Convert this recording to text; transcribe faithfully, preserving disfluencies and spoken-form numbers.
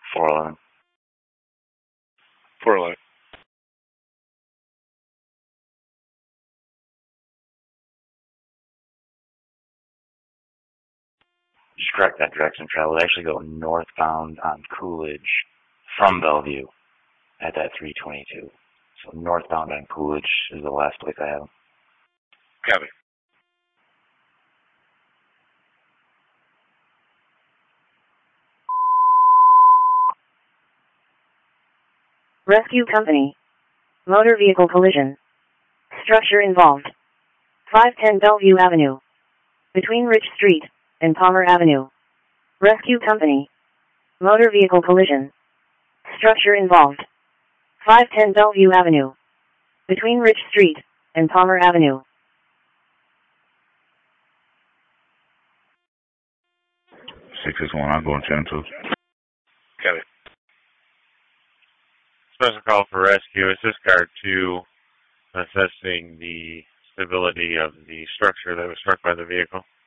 four eleven. four eleven. Just correct that direction of travel. It actually go northbound on Coolidge from Bellevue at that three twenty-two. So northbound on Coolidge is the last place I have. Copy. Rescue Company. Motor vehicle collision. Structure involved. five ten Bellevue Avenue. Between Rich Street and Palmer Avenue. Rescue Company. Motor vehicle collision. Structure involved. five ten Bellevue Avenue. Between Rich Street and Palmer Avenue. six six one, I'll go in ten two. Copy. Special call for rescue. Assist guard two, assessing the stability of the structure that was struck by the vehicle.